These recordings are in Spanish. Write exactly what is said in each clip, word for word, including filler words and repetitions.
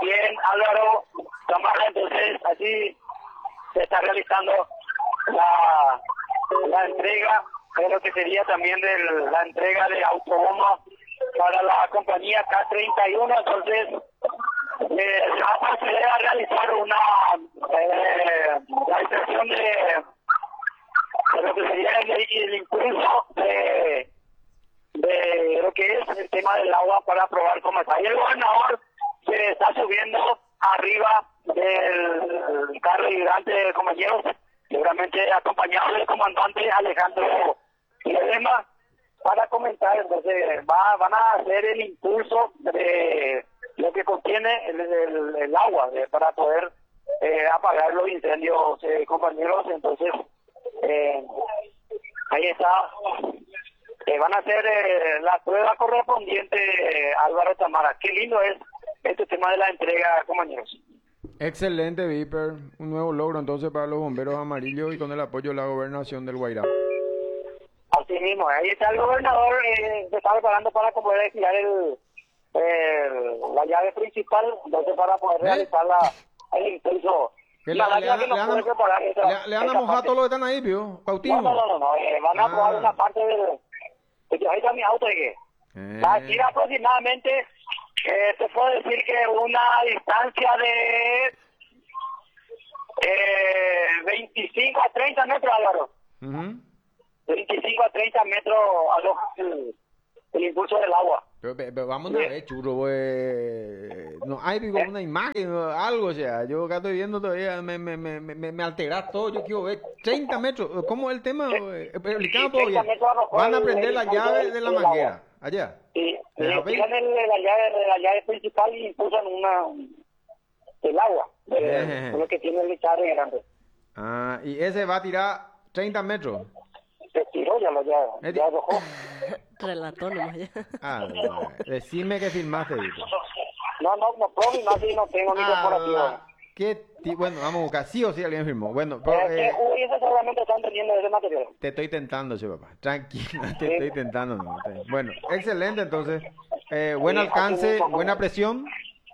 Bien, Álvaro, Tamara, entonces así se está realizando la, la entrega de lo que sería también de la entrega de autobomba para la compañía K treinta y uno. Entonces eh, se va a proceder a realizar una eh, la inserción de, de lo que sería el, el impulso de, de lo que es el tema del agua para probar cómo está. Y el gobernador se está subiendo arriba del carro hidrante de compañeros, seguramente acompañado del comandante Alejandro Ledesma, para comentar. Entonces va, van a hacer el impulso de lo que contiene el, el, el agua de, para poder eh, apagar los incendios, eh, compañeros. Entonces eh, ahí está. Eh, van a hacer eh, la prueba correspondiente, eh, Álvaro, Tamara. Qué lindo es este tema de la entrega, compañeros. Excelente, Viper. Un nuevo logro entonces para los bomberos amarillos y con el apoyo de la gobernación del Guairá. Así mismo, ahí está el gobernador, eh, se está preparando para poder tirar el, el, la llave principal, entonces para poder ¿Eh? realizar la, el impulso. Que La le, le, verdad le, que no le puede van preparar a, esa- le, le van a esa mojar parte. todos los que están ahí, ¿vio? No, Cautismo. no, no, no, no, eh, van a Ah. probar una parte de, de que ahí está mi auto y que Eh. va a ir aproximadamente, eh, te puedo decir que una distancia de eh, veinticinco a treinta metros, Álvaro. Ujú. De veinticinco a treinta metros aloja el, el impulso del agua. Pero, pero, pero vamos a ver, churro, pues. No hay digo, una imagen o algo, o sea, yo acá estoy viendo todavía, me, me, me, me, me altera todo, yo quiero ver treinta metros, ¿cómo es el tema? Eh, Explicame un poco treinta bien. metros arrojó Van a el- prender el la impulso llave del- de la del agua. manguera, allá. Y, Eh, y a ver. tiran el- la llave de la llave principal y impulsan una el agua, de, Eh. de lo que tiene el licharre grande. Ah, y ese va a tirar treinta metros. Se tiró ya la llave, Eh, ya arrojó. Relató nomás ya. Ah, no, decime que filmaste, Vito. No, no, no puedo ni más si no tengo ni corporativo. Ah, qué ti- bueno, vamos a buscar, sí o sí alguien filmó. Bueno, pero, Es que eh, uy, eso seguramente están teniendo ese material. te estoy tentando, che, papá. Tranquilo, te Sí. estoy tentando. No, te- Bueno, excelente, entonces. Eh, buen Sí, alcance, así mismo. buena presión.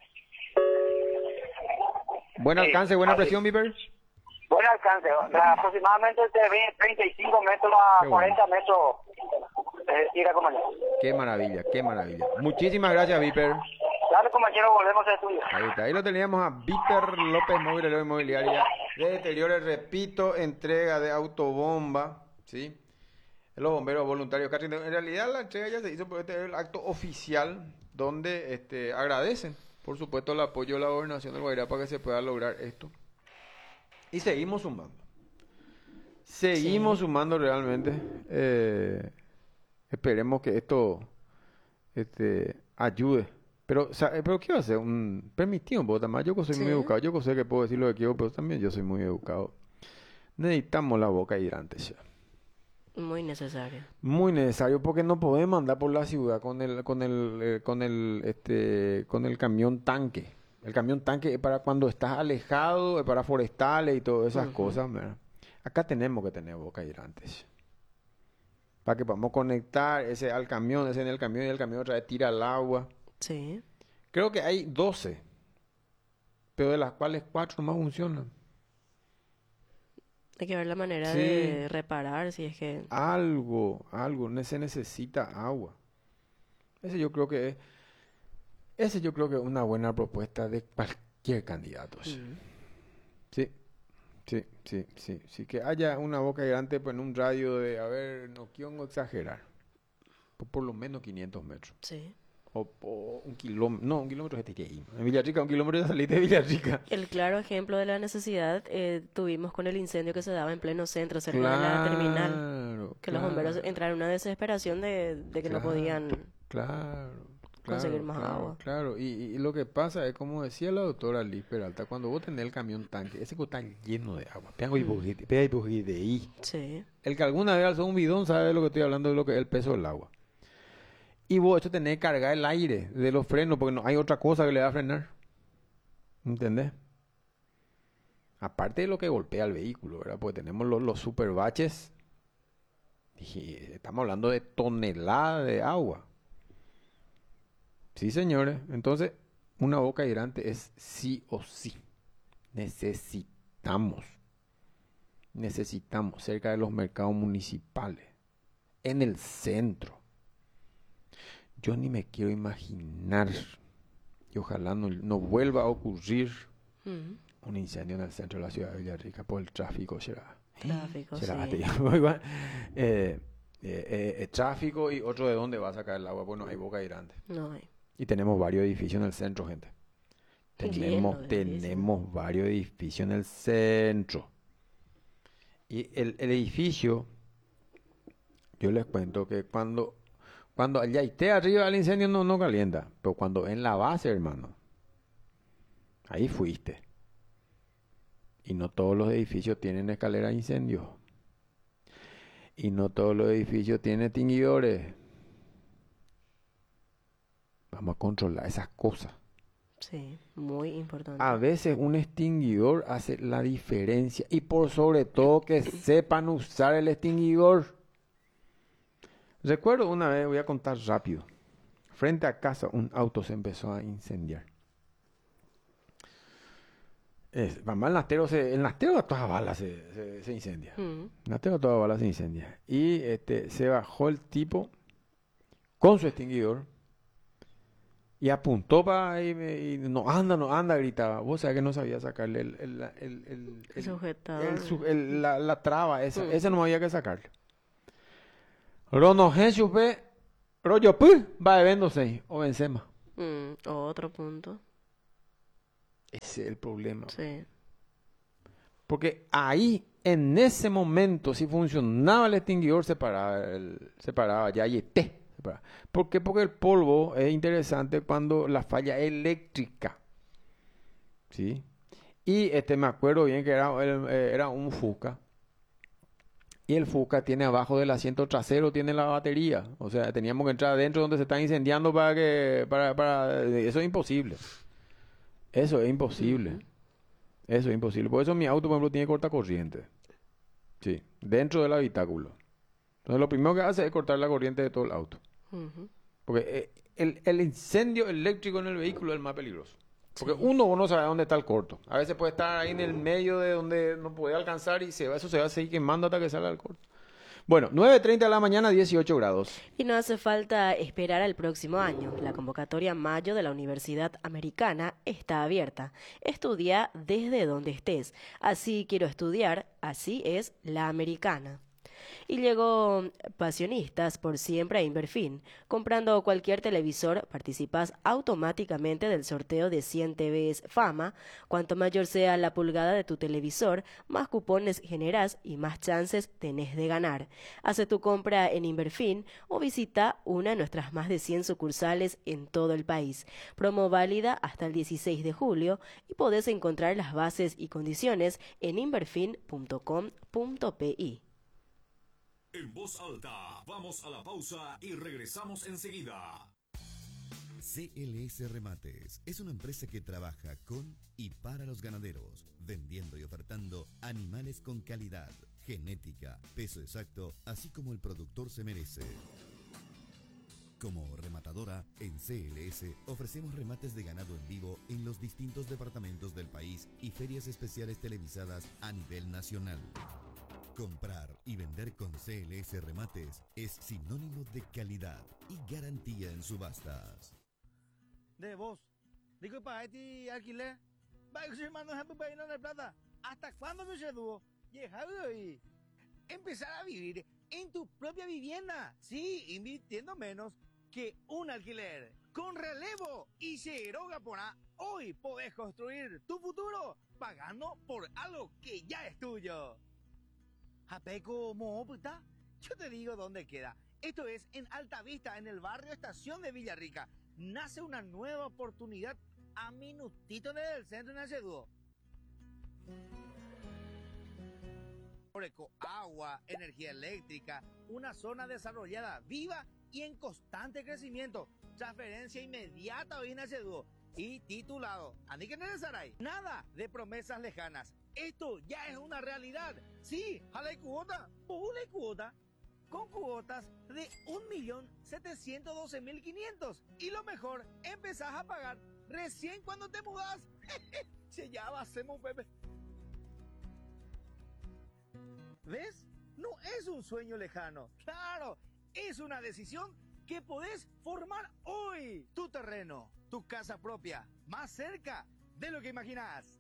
Buen Sí, alcance, buena así. presión, Viper. Buen alcance, o sea, aproximadamente de veinte, treinta y cinco metros a Qué bueno. cuarenta metros eh, tira, compañero. Qué maravilla, qué maravilla. Muchísimas gracias, Viper. Dale, compañero, volvemos al estudio. Ahí está, ahí lo teníamos a Viper López Móvil, de Inmobiliaria de Exteriores, repito, entrega de autobomba, ¿sí? Los bomberos voluntarios. Catherine, en realidad la entrega ya se hizo por este el acto oficial donde este, agradecen, por supuesto, el apoyo de la gobernación del Guairá para que se pueda lograr esto. Y seguimos sumando. Seguimos Sí. sumando realmente. Eh, esperemos que esto este, ayude. Pero, sa- eh, pero ¿qué va a hacer? Un permitido un poco más. Yo que soy muy Sí. educado. Yo que sé que puedo decir lo que quiero, pero también yo soy muy educado. Necesitamos la boca hidrante, ya. Muy necesario. Muy necesario porque no podemos andar por la ciudad con el con el eh, con el este con el camión tanque. El camión tanque es para cuando estás alejado, es para forestales y todas esas Ujú. cosas, ¿verdad? Acá tenemos que tener boca hidrantes. Para que podamos conectar ese al camión, ese en el camión y el camión otra vez tira el agua. Sí. Creo que hay doce, pero de las cuales cuatro más funcionan. Hay que ver la manera Sí. de reparar si es que... Algo, algo, ne- se necesita agua. Ese yo creo que es, ese yo creo que es una buena propuesta de cualquier candidato. Sí, Mm. sí, sí, sí, sí, sí, que haya una boca gigante pues, en un radio de, a ver, no quiero exagerar, por, por lo menos quinientos metros. Sí. O, o un kilómetro, no, un kilómetro es este que ahí. En Villarrica, un kilómetro de salida de Villarrica. El claro ejemplo de la necesidad eh, tuvimos con el incendio que se daba en pleno centro, cerca de la terminal. Claro, Que los claro. bomberos entraron en una desesperación de, de que no Claro, podían... Claro, conseguir claro, más claro, agua. Claro, y, y lo que pasa es como decía la doctora Liz Peralta, cuando vos tenés el camión tanque, ese que está lleno de agua, pega y bujite, pega y bujite, y Sí. el que alguna vez alzó un bidón sabe de lo que estoy hablando, de lo que es el peso del agua. Y vos esto tenés que cargar el aire de los frenos, porque no hay otra cosa que le va a frenar. ¿Entendés? Aparte de lo que golpea el vehículo, ¿verdad? Porque tenemos los, los super baches. Y estamos hablando de toneladas de agua. Sí, señores. Entonces, una boca hidrante es sí o sí. Necesitamos, necesitamos cerca de los mercados municipales, en el centro. Yo ni me quiero imaginar, y ojalá no, no vuelva a ocurrir Mm. un incendio en el centro de la ciudad de Villarrica por el tráfico. ¿Será? Tráfico, ¿Será? sí. Te digo, igual, eh, eh, eh, eh, tráfico y otro de dónde va a sacar el agua. Bueno, hay boca hidrante. No hay. Y tenemos varios edificios en el centro, gente. Lleno Tenemos, de tenemos varios edificios en el centro. Y el, el edificio, yo les cuento que cuando, cuando allá esté arriba el incendio no, no calienta. Pero cuando en la base, hermano, ahí fuiste. Y no todos los edificios tienen escalera de incendio. Y no todos los edificios tienen extinguidores. Vamos a controlar esas cosas. Sí, muy importante. A veces un extinguidor hace la diferencia. Y por sobre todo que sepan usar el extinguidor. Recuerdo una vez, voy a contar rápido. Frente a casa un auto se empezó a incendiar. Es, mamá, el nastero, se, el nastero a todas balas se, se, se incendia. Mm. El nastero a todas balas se incendia. Y este, se bajó el tipo con su extinguidor y apuntó para y, me- y no anda, no anda, gritaba. Vos sabés que no sabía sacarle el, el, el, el, el- El sujetador. el su- el- la, la traba, esa, Mm. esa no había que sacarle. Rono Jesús, rollo, pu, va bebiéndose o Benzema. Mm, otro punto. Ese es el problema. Sí. Porque ahí, en ese momento, si funcionaba el extinguidor, se paraba, el, se paraba ya y te. se paraba. ¿Por qué? Porque el polvo es interesante cuando la falla eléctrica. ¿Sí? Y este, me acuerdo bien que era, el- eh, era un Fuca. Y el Fuca tiene abajo del asiento trasero, tiene la batería. O sea, teníamos que entrar adentro donde se está incendiando para que... Para, para, eso es imposible. Eso es imposible. Ujú. Eso es imposible. Por eso mi auto, por ejemplo, tiene cortacorriente. Sí, dentro del habitáculo. Entonces, lo primero que hace es cortar la corriente de todo el auto. Ujú. Porque eh, el, el incendio eléctrico en el vehículo es el más peligroso. Porque Sí. uno no sabe dónde está el corto. A veces puede estar ahí en el medio de donde no puede alcanzar y se va, eso se va a seguir quemando hasta que salga el corto. Bueno, nueve treinta de la mañana, dieciocho grados. Y no hace falta esperar al próximo año. La convocatoria mayo de la Universidad Americana está abierta. Estudia desde donde estés. Así quiero estudiar, así es la americana. Y llegó Pasionistas por siempre a Inverfin. Comprando cualquier televisor, participas automáticamente del sorteo de cien T Vs Fama. Cuanto mayor sea la pulgada de tu televisor, más cupones generás y más chances tenés de ganar. Hace tu compra en Inverfin o visita una de nuestras más de cien sucursales en todo el país. Promo válida hasta el dieciséis de julio y podés encontrar las bases y condiciones en inverfin punto com punto pi. En voz alta, vamos a la pausa y regresamos enseguida. C L S Remates es una empresa que trabaja con y para los ganaderos, vendiendo y ofertando animales con calidad, genética, peso exacto, así como el productor se merece. Como rematadora, en C L S ofrecemos remates de ganado en vivo en los distintos departamentos del país y ferias especiales televisadas a nivel nacional. Comprar y vender con C L S Remates es sinónimo de calidad y garantía en subastas. De vos. Digo, para este alquiler. Va a ser mano ejemplo para ir de plata. ¿Hasta cuándo me se dúo? Llegado y empezar a vivir en tu propia vivienda. Sí, invirtiendo menos que un alquiler. Con relevo y cero Gapona. Hoy podés construir tu futuro pagando por algo que ya es tuyo. Japeco Mo, puta. Yo te digo dónde queda. Esto es en Alta Vista, en el barrio Estación de Villarrica. Nace una nueva oportunidad a minutito del centro de Naceduo. Eco, agua, energía eléctrica, una zona desarrollada, viva y en constante crecimiento. Transferencia inmediata hoy en Naceduo. Y titulado, ¿Andi que Saray? Nada de promesas lejanas. Esto ya es una realidad. Sí, jale cuota, pule cuota. Con cuotas de un millón setecientos doce mil quinientos. Y lo mejor, empezás a pagar recién cuando te mudas, che, ya va, hacemos bebé. ¿Ves? No es un sueño lejano. Claro, es una decisión que podés formar hoy. Tu terreno, tu casa propia, más cerca de lo que imaginás.